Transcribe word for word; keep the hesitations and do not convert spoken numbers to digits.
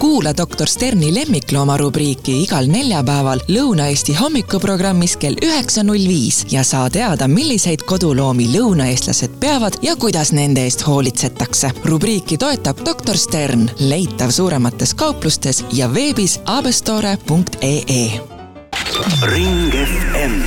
Kuula doktor Sterni lemmiklooma rubriiki igal neljapäeval Lõuna-Eesti hommikuprogrammis kell üheksa null viis ja saa teada, milliseid koduloomi lõunaeestlased peavad ja kuidas nende eest hoolitsetakse. Rubriiki toetab doktor Stern, leitav suuremates kauplustes ja veebis abestore punkt ee. Ring F M